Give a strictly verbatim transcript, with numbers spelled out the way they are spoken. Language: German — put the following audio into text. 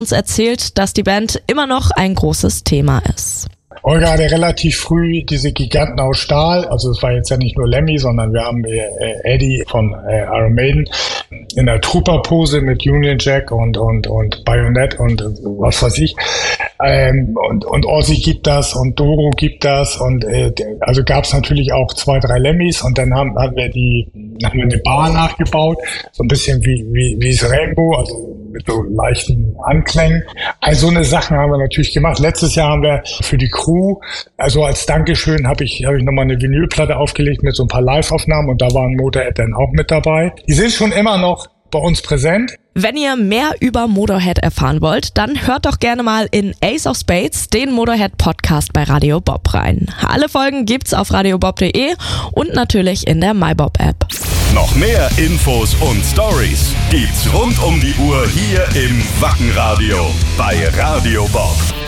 uns erzählt, dass die Band immer noch ein großes Thema ist. Olga hatte relativ früh diese Giganten aus Stahl, also es war jetzt ja nicht nur Lemmy, sondern wir haben äh, Eddie von äh, Iron Maiden in der Trooper-Pose mit Union Jack und und und Bayonet und was weiß ich. Ähm, und und Ozzy gibt das und Doro gibt das und äh, also gab es natürlich auch zwei, drei Lemmys und dann haben, haben wir die haben wir eine Bar nachgebaut, so ein bisschen wie wie wie das Rainbow, also mit so leichten Anklängen. Also so eine Sachen haben wir natürlich gemacht. Letztes Jahr haben wir für die Crew, also als Dankeschön habe ich habe ich nochmal eine Vinylplatte aufgelegt mit so ein paar Live-Aufnahmen und da waren Motorhead dann auch mit dabei. Die sind schon immer noch bei uns präsent. Wenn ihr mehr über Motorhead erfahren wollt, dann hört doch gerne mal in Ace of Spades, den Motorhead-Podcast bei Radio Bob rein. Alle Folgen gibt's auf radiobob punkt de und natürlich in der MyBob-App. Noch mehr Infos und Stories gibt's rund um die Uhr hier im Wackenradio bei Radio Bob.